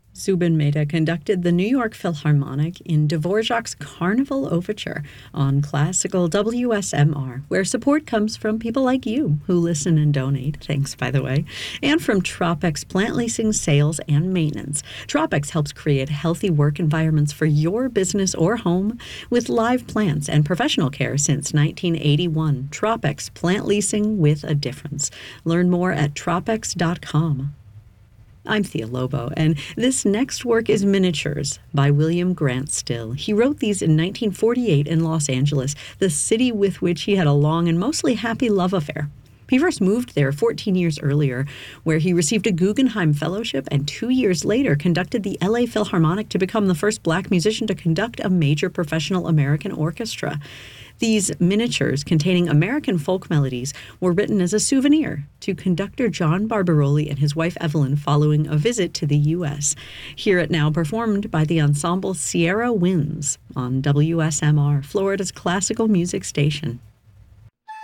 Zubin Mehta conducted the New York Philharmonic in Dvorak's Carnival Overture on classical WSMR, where support comes from people like you who listen and donate. Thanks, by the way. And from Tropex Plant Leasing, Sales, and Maintenance. Tropex helps create healthy work environments for your business or home with live plants and professional care since 1981. Tropex Plant Leasing with a difference. Learn more at tropex.com. I'm Thea Lobo, and this next work is Miniatures by William Grant Still. He wrote these in 1948 in Los Angeles, the city with which he had a long and mostly happy love affair. He first moved there 14 years earlier, where he received a Guggenheim Fellowship and 2 years later conducted the LA Philharmonic to become the first black musician to conduct a major professional American orchestra. These miniatures containing American folk melodies were written as a souvenir to conductor John Barbaroli and his wife Evelyn following a visit to the U.S. Hear it now performed by the ensemble Sierra Winds on WSMR, Florida's classical music station.